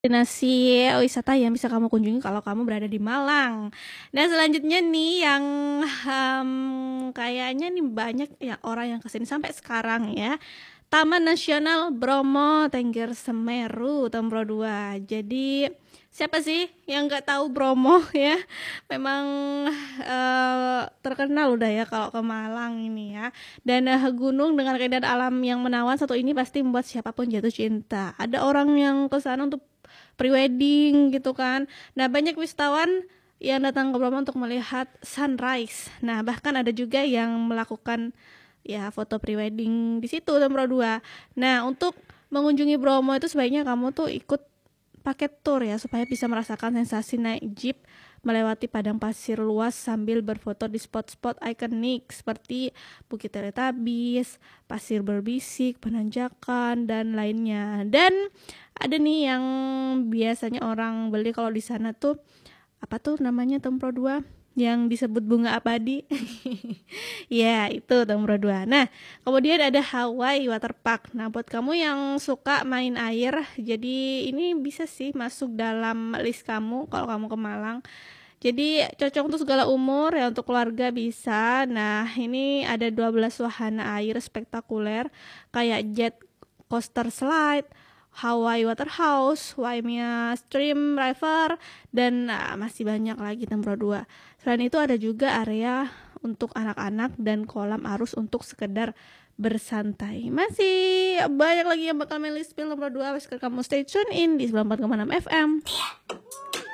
destinasi wisata yang bisa kamu kunjungi kalau kamu berada di Malang. Nah, selanjutnya nih yang kayaknya nih banyak ya orang yang kesini sampai sekarang ya. Taman Nasional Bromo Tengger Semeru Tembro 2. Jadi siapa sih yang nggak tahu Bromo ya? Memang terkenal udah ya kalau ke Malang ini ya. Dan gunung dengan keindahan alam yang menawan satu ini pasti membuat siapapun jatuh cinta. Ada orang yang ke sana untuk prewedding gitu kan. Nah, banyak wisatawan yang datang ke Bromo untuk melihat sunrise. Nah, bahkan ada juga yang melakukan ya foto prewedding di situ nomor 2. Nah, untuk mengunjungi Bromo itu sebaiknya kamu tuh ikut paket tour ya supaya bisa merasakan sensasi naik jeep melewati padang pasir luas sambil berfoto di spot-spot ikonik seperti Bukit Teletabis, Pasir Berbisik, Penanjakan dan lainnya. Dan ada nih yang biasanya orang beli kalau di sana tuh apa tuh namanya Tempro 2 yang disebut bunga abadi. Ya, itu Tempro 2. Nah, kemudian ada Hawaii Water Park. Nah, buat kamu yang suka main air, jadi ini bisa sih masuk dalam list kamu kalau kamu ke Malang. Jadi cocok untuk segala umur ya, untuk keluarga bisa. Nah, ini ada 12 wahana air spektakuler kayak jet coaster slide, Hawaii Waterhouse, Waimea Stream River, dan masih banyak lagi Tempro 2. Selain itu ada juga area untuk anak-anak dan kolam arus untuk sekedar bersantai. Masih banyak lagi yang bakal main list film Tempro 2. Kamu stay tune in di 94,6 FM.